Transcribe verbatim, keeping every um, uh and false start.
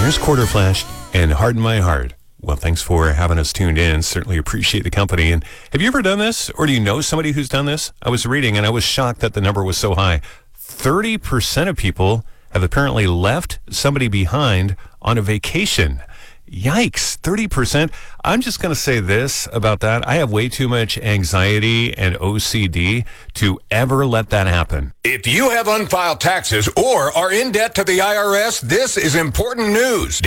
There's Quarter Flash and Harden My Heart. Well, thanks for having us tuned in. Certainly appreciate the company. And have you ever done this, or do you know somebody who's done this? I was reading, and I was shocked that the number was so high. thirty percent of people have apparently left somebody behind on a vacation. Yikes, thirty percent. I'm just going to say this about that. I have way too much anxiety and O C D to ever let that happen. If you have unfiled taxes or are in debt to the I R S, this is important news.